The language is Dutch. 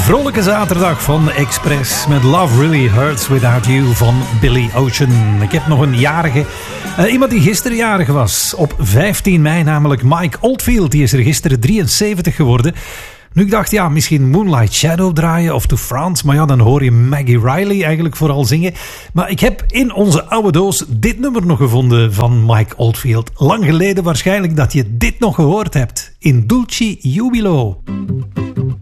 Vrolijke zaterdag van Express met Love Really Hurts Without You van Billy Ocean. Ik heb nog een jarige, iemand die gisteren jarig was. Op 15 mei namelijk Mike Oldfield. Die is er gisteren 73 geworden. Nu ik dacht, ja, misschien Moonlight Shadow draaien of To France. Maar ja, dan hoor je Maggie Riley eigenlijk vooral zingen. Maar ik heb in onze oude doos dit nummer nog gevonden van Mike Oldfield. Lang geleden waarschijnlijk dat je dit nog gehoord hebt. In Dulci Jubilo.